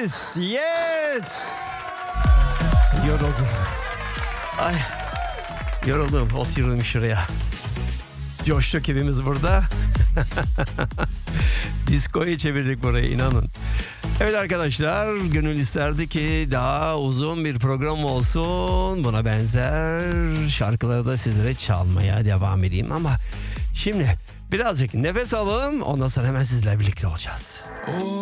Playlist. Yes. Yoruldum. Ay. Yoruldum. Oturdum şuraya. Coştu ekibimiz burada. Disko'yu çevirdik burayı, inanın. Evet arkadaşlar, gönül isterdi ki daha uzun bir program olsun. Buna benzer şarkıları da sizlere çalmaya devam edeyim. Ama şimdi birazcık nefes alalım. Ondan sonra hemen sizlerle birlikte olacağız.